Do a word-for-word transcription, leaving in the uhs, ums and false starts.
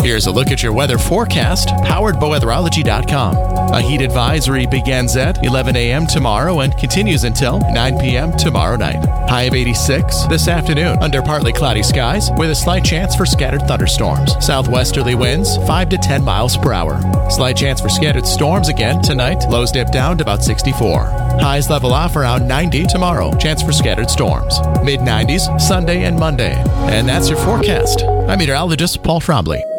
Here's a look at your weather forecast, powered by weatherology dot com. A heat advisory begins at eleven a.m. tomorrow and continues until nine p.m. tomorrow night. High of eighty-six this afternoon under partly cloudy skies with a slight chance for scattered thunderstorms. Southwesterly winds five to ten miles per hour. Slight chance for scattered storms again tonight. Lows dip down to about sixty-four. Highs level off around ninety tomorrow. Chance for scattered storms. mid nineties Sunday and Monday. And that's your forecast. I'm meteorologist Paul Trombley.